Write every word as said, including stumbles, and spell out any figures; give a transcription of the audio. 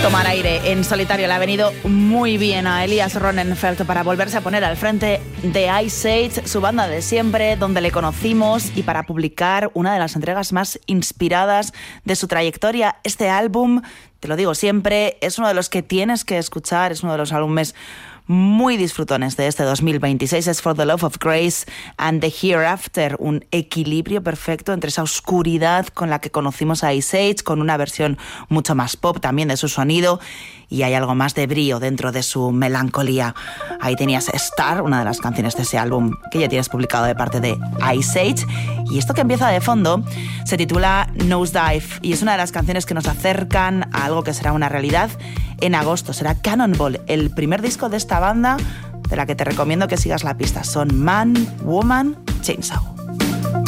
Tomar aire en solitario le ha venido muy bien a Elias Rosenfeld para volverse a poner al frente de Ice Age, su banda de siempre, donde le conocimos, y para publicar una de las entregas más inspiradas de su trayectoria. Este álbum, te lo digo siempre, es uno de los que tienes que escuchar, es uno de los álbumes muy disfrutones de este dos mil veintiséis. Es For the Love of Grace and the Hereafter, un equilibrio perfecto entre esa oscuridad con la que conocimos a Ice Age, con una versión mucho más pop también de su sonido, y hay algo más de brío dentro de su melancolía. Ahí tenías Star, una de las canciones de ese álbum que ya tienes publicado de parte de Ice Age, y esto que empieza de fondo se titula Nosedive, y es una de las canciones que nos acercan a algo que será una realidad en agosto. Será Cannonball, el primer disco de esta banda, de la que te recomiendo que sigas la pista. Son Man, Woman, Chainsaw.